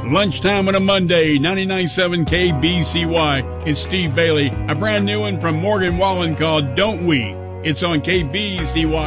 Lunchtime on a Monday, 99.7 KBCY. It's Steve Bailey. A brand new one from Morgan Wallen called Don't We? It's on KBCY.